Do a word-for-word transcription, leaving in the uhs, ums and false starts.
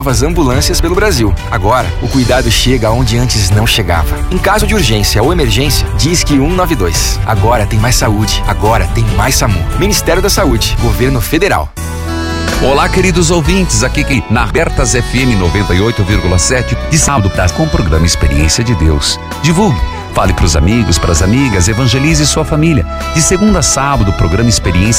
novas ambulâncias pelo Brasil. Agora, o cuidado chega onde antes não chegava. Em caso de urgência ou emergência, diz que cento e noventa e dois. Agora tem mais saúde. Agora tem mais SAMU. Ministério da Saúde. Governo Federal. Olá, queridos ouvintes, aqui na Abertas F M noventa e oito vírgula sete, de sábado tá com o programa Experiência de Deus. Divulgue, fale para os amigos, para as amigas, evangelize sua família. De segunda a sábado, o programa Experiência